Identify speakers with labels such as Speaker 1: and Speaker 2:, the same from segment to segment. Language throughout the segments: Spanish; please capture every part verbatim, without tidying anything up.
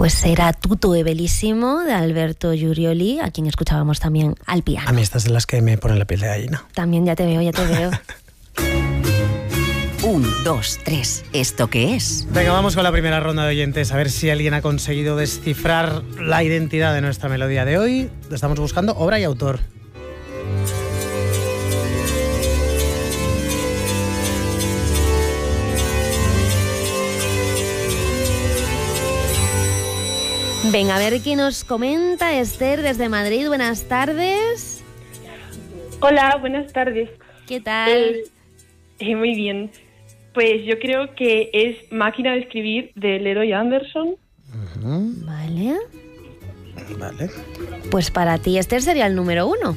Speaker 1: Pues era Tutto è bellissimo de Alberto Giurioli, a quien escuchábamos también al piano.
Speaker 2: A mí estas de las que me ponen la piel de gallina.
Speaker 1: También ya te veo, ya te veo.
Speaker 3: Un, dos, tres. ¿Esto qué es?
Speaker 2: Venga, vamos con la primera ronda de oyentes, a ver si alguien ha conseguido descifrar la identidad de nuestra melodía de hoy. Estamos buscando obra y autor.
Speaker 1: Venga, a ver qué nos comenta Esther desde Madrid. Buenas tardes.
Speaker 4: Hola, buenas tardes.
Speaker 1: ¿Qué tal?
Speaker 4: Eh, eh, muy bien. Pues yo creo que es Máquina de escribir de Leroy Anderson.
Speaker 2: Uh-huh.
Speaker 1: Vale.
Speaker 2: Vale.
Speaker 1: Pues para ti, Esther, sería el número uno.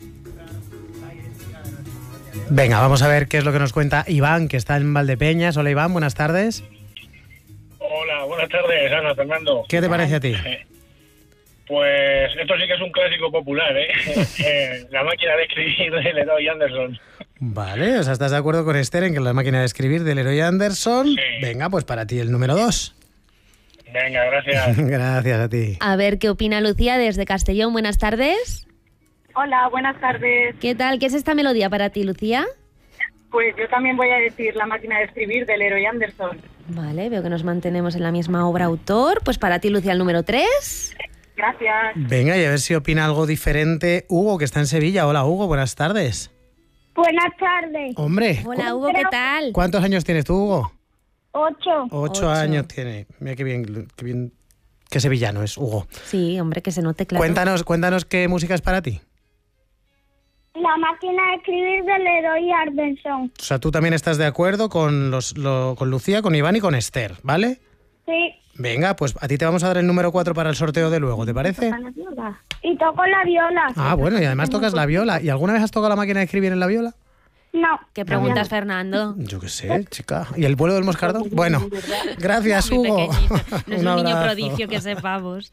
Speaker 2: Venga, vamos a ver qué es lo que nos cuenta Iván, que está en Valdepeñas. Hola, Iván, buenas tardes.
Speaker 5: Hola, buenas tardes, Ana, Fernando.
Speaker 2: ¿Qué te parece a ti?
Speaker 5: Pues esto sí que es un clásico popular, ¿eh? eh la máquina de escribir de Leroy Anderson.
Speaker 2: Vale, o sea, ¿estás de acuerdo con Esther en que la máquina de escribir de Leroy Anderson?
Speaker 5: Sí.
Speaker 2: Venga, pues para ti el número dos.
Speaker 5: Venga, gracias.
Speaker 2: Gracias a ti.
Speaker 1: A ver qué opina Lucía desde Castellón. Buenas tardes.
Speaker 6: Hola, buenas tardes.
Speaker 1: ¿Qué tal? ¿Qué es esta melodía para ti, Lucía?
Speaker 6: Pues yo también voy a decir La máquina de escribir de Leroy Anderson.
Speaker 1: Vale, veo que nos mantenemos en la misma obra autor. Pues para ti, Lucía, el número tres.
Speaker 6: Gracias.
Speaker 2: Venga, y a ver si opina algo diferente Hugo, que está en Sevilla. Hola, Hugo, buenas tardes.
Speaker 7: Buenas tardes.
Speaker 2: Hombre.
Speaker 1: Hola, Hugo, ¿qué tal?
Speaker 2: ¿Cuántos años tienes tú, Hugo?
Speaker 7: Ocho.
Speaker 2: Ocho, Ocho. años tiene. Mira qué bien, qué bien, qué sevillano es, Hugo.
Speaker 1: Sí, hombre, que se note claro.
Speaker 2: Cuéntanos, cuéntanos qué música es para ti.
Speaker 7: La máquina de escribir de Leroy Anderson.
Speaker 2: O sea, tú también estás de acuerdo con, los, lo, con Lucía, con Iván y con Esther, ¿vale?
Speaker 7: Sí.
Speaker 2: Venga, pues a ti te vamos a dar el número cuatro para el sorteo de luego, ¿te parece?
Speaker 7: Y toco la viola.
Speaker 2: Ah, bueno, y además tocas la viola. ¿Y alguna vez has tocado la máquina de escribir en la viola?
Speaker 7: No.
Speaker 1: ¿Qué preguntas, Fernando?
Speaker 2: Yo qué sé, chica. ¿Y el vuelo del moscardón? Bueno, gracias, Hugo.
Speaker 1: No es un, un niño prodigio, que sepamos.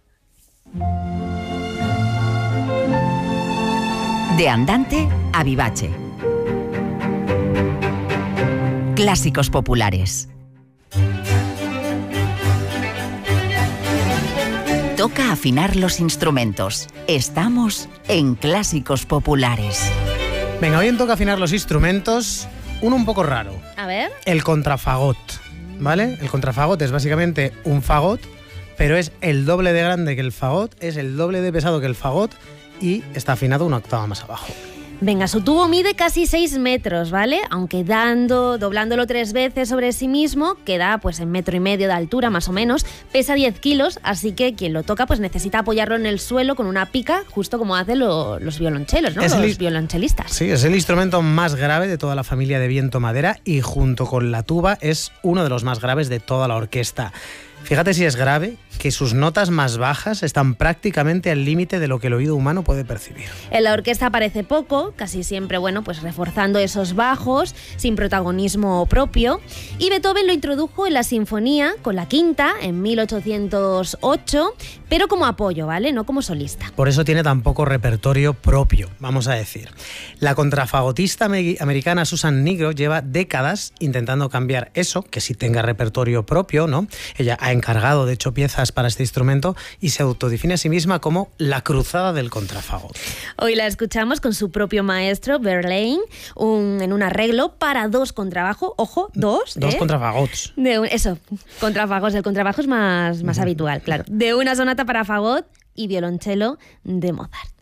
Speaker 3: De andante a vivace. Clásicos populares. Toca afinar los instrumentos. Estamos en Clásicos Populares.
Speaker 2: Venga, hoy en Toca afinar los instrumentos, uno un poco raro.
Speaker 1: A ver.
Speaker 2: El contrafagot, ¿vale? El contrafagot es básicamente un fagot, pero es el doble de grande que el fagot, es el doble de pesado que el fagot y está afinado una octava más abajo.
Speaker 1: Venga, su tubo mide casi seis metros, ¿vale? Aunque dando, doblándolo tres veces sobre sí mismo, queda pues en metro y medio de altura más o menos, pesa diez kilos, así que quien lo toca pues necesita apoyarlo en el suelo con una pica, justo como hacen lo, los violonchelos, ¿no?
Speaker 2: Es
Speaker 1: los
Speaker 2: el,
Speaker 1: violonchelistas.
Speaker 2: Sí, es el instrumento más grave de toda la familia de viento-madera y junto con la tuba es uno de los más graves de toda la orquesta. Fíjate si es grave, que sus notas más bajas están prácticamente al límite de lo que el oído humano puede percibir.
Speaker 1: En la orquesta aparece poco, casi siempre, bueno, pues reforzando esos bajos, sin protagonismo propio. Y Beethoven lo introdujo en la sinfonía con la quinta en mil ochocientos ocho, pero como apoyo, ¿vale? No como solista.
Speaker 2: Por eso tiene tan poco repertorio propio, vamos a decir. La contrafagotista americana Susan Nigro lleva décadas intentando cambiar eso, que sí tenga repertorio propio, ¿no? Ella ha encargado, de hecho, piezas para este instrumento y se autodefine a sí misma como la cruzada del contrafagot.
Speaker 1: Hoy la escuchamos con su propio maestro, Verlaine, un, en un arreglo para dos contrabajos, ojo, dos.
Speaker 2: Dos
Speaker 1: ¿eh?
Speaker 2: contrafagots.
Speaker 1: De un, eso, contrafagos, el contrabajo es más, más habitual, claro. De una sonata para fagot y violonchelo de Mozart.